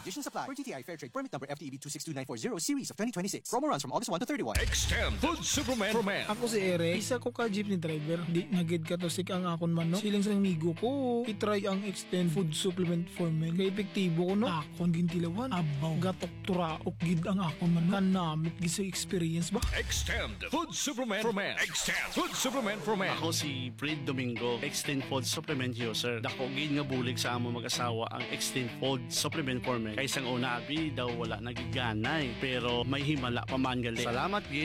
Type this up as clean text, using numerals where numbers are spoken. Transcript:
Conditions apply. For GTI Fairtrade permit number FTEB 262940 series of 2026. Promo runs from August 1 to 31. Extend Food Superman for Man. Ako si Eric, isa ko ka jeepney driver. Di nagid ka to sik ang akon man no. Siling sa migo ko, itry ang Extend Food Supplement for Men. Kay epektibo ko no. Akon gintilawan. Abaw, gatok turaok gid ang akon man no. Kanamit gid sa experience ba? Extend Food Superman for Man. Extend Food Superman for Man. Ako si Fred Domingo, Extend Food Supplement user. Dako gid nga bulig sa amo mag-asawa ang Extend Food Supplement for Men. Kay sang una abi daw wala nagiganay pero may himala pa man gali. Salamat gid.